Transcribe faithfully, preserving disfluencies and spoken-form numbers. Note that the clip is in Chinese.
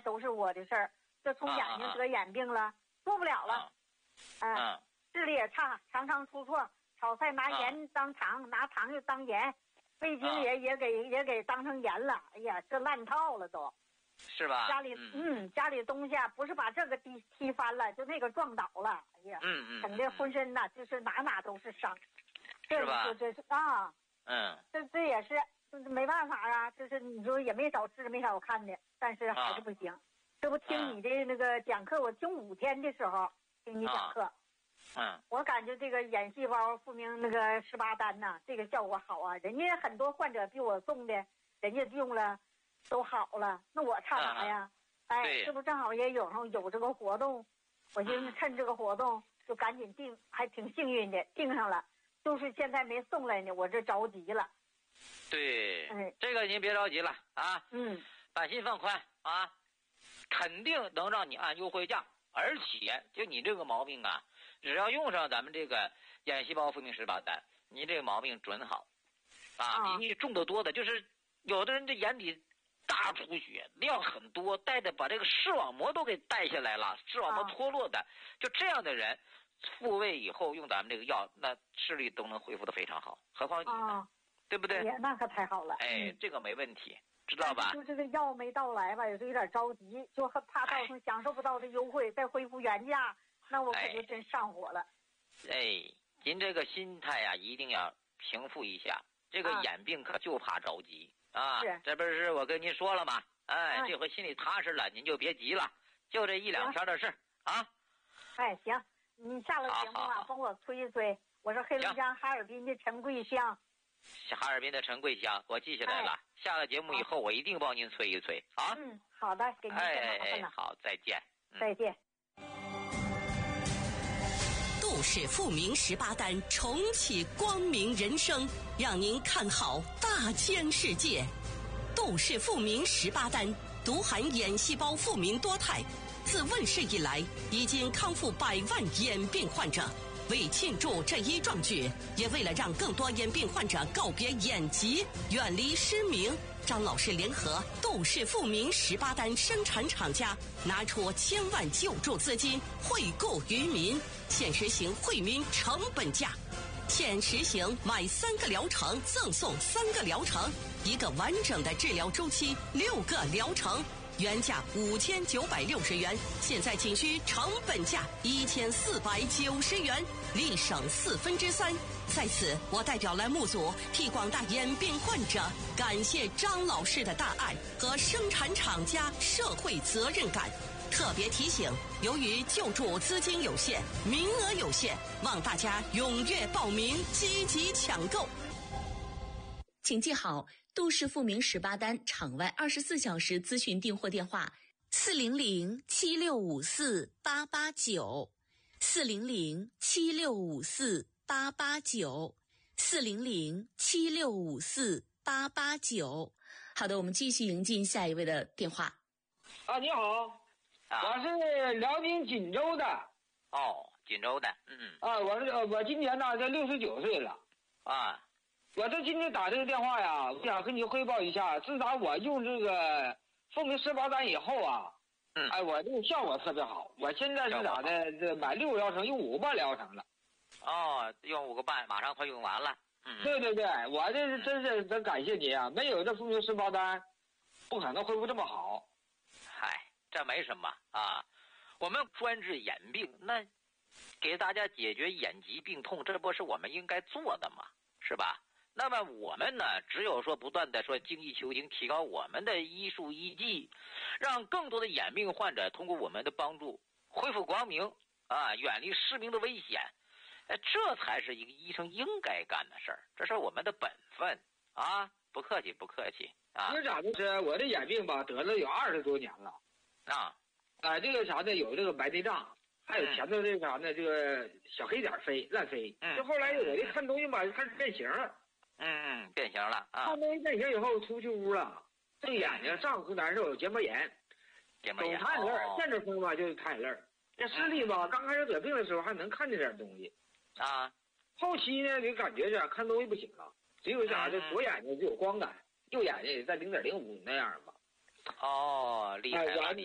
都是我的事儿。这从眼睛得眼病了，做不了了。嗯、啊呃，视力也差，常常出错。炒菜拿盐当糖，拿糖又当盐，味精也也给也给当成盐了。哎呀，这烂套了都。 是吧？ 家里嗯, 嗯，家里东西啊，不是把这个踢踢翻了，就那个撞倒了。哎呀， 嗯嗯， 整的浑身呐，就是哪哪都是伤。 是吧？ 这这是啊， 嗯， 这这也是没办法啊，就是你说也没少吃没少看的，但是还是不行。啊、这不听你的那个讲课，我听五天的时候听你讲课， 啊、嗯， 我感觉这个眼细胞复明那个十八丹呐，这个效果好啊，人家很多患者比我送的，人家用了。都好了，那我差啥呀？啊、哎，这不正好也有上有这个活动，我就趁这个活动就赶紧订，还挺幸运的订上了，就是现在没送来呢，我这着急了。 对，嗯、这个您别着急了啊， 嗯， 放心放宽啊，肯定能让你按优惠价，而且就你这个毛病啊，只要用上咱们这个眼细胞复明十八丹，你这个毛病准好啊，比你种的多的，就是有的人这眼底。大出血量很多，带的把这个视网膜都给带下来了，视网膜脱落的，啊、就这样的人复位以后用咱们这个药，那视力都能恢复的非常好。何况你呢，啊、对不对？ 哎、那可太好了。 哎，嗯、这个没问题，知道吧？ 就这个药没到来吧，也是有点着急，就怕到时候享受不到这优惠，哎、再恢复原价，那我可就真上火了。 哎，您这个心态呀、啊，一定要平复一下。这个眼病可就怕着急。啊，这不是我跟您说了吗？哎，这回心里踏实了，您就别急了，就这一两天的事啊。 哎，行，你下了节目啊，帮我催一催。我是黑龙江哈尔滨的陈桂香。 哈尔滨的陈桂香，我记下来了。哎、下了节目以后，我一定帮您催一催啊。 嗯，好的，给您添麻烦了。 哎，好，再见。 嗯、再见。 杜氏复明十八丹，重启光明人生，让您看好大千世界。杜氏复明十八丹独含眼细胞复明多肽，自问世以来已经康复百万眼病患者。为庆祝这一壮举，也为了让更多眼病患者告别眼疾，远离失明，张老师联合杜氏复明十八丹生产厂家，拿出千万救助资金惠顾于民，现实行惠民成本价。现实行买三个疗程赠送三个疗程，一个完整的治疗周期六个疗程，原价五千九百六十元，现在仅需成本价一千四百九十元，立省四分之三。在此，我代表栏目组替广大眼病患者感谢张老师的大爱和生产厂家社会责任感。特别提醒，由于救助资金有限，名额有限，望大家踊跃报名，积极抢购。 请记好杜氏复明十八丹场外二十四小时咨询订货电话：四零零七六五四八八九，四零零七六五四八八九，四零零七六五四八八九。好的，我们继续迎进下一位的电话。 啊，你好。 啊、 我是辽宁锦州的。 哦，锦州的，嗯啊，我是我今年呢这六十九岁了。 啊， 我这今天打这个电话呀，我想和你汇报一下，自打我用这个复明十八丹以后啊， 嗯， 哎，我这个效果特别好。我现在是咋的？这买六个疗程，用五个半疗程了。 哦，用五个半，马上快用完了。嗯， 对对对，我这是真是真感谢你啊！没有这复明十八丹，不可能恢复这么好。 嗨。这没什么啊，我们专治眼病，那给大家解决眼疾病痛，这不是我们应该做的吗？是吧？那么我们呢，只有说不断的说精益求精，提高我们的医术医技，让更多的眼病患者通过我们的帮助恢复光明啊，远离失明的危险。哎，这才是一个医生应该干的事儿，这是我们的本分啊！不客气，不客气啊。 因为咋的是，我这眼病吧，得了有二十多年了。 啊， 啊，这个啥呢？有这个白内障，还有前头这个啥呢？这个小黑点飞乱飞。 嗯， 就后来我这看东西吧，开始变形了。 嗯嗯，变形了啊！ 看东西变形以后出去屋了，这眼睛上颌难受，结膜炎， 结膜炎， 总看眼泪儿，见着风吧就是看眼泪儿。这视力吧，刚开始得病的时候还能看见点东西， 啊， 后期呢就感觉这样看东西不行了，只有啥这左眼睛就有光感，右眼睛也在零点零五那样吧。 哦，厉害了。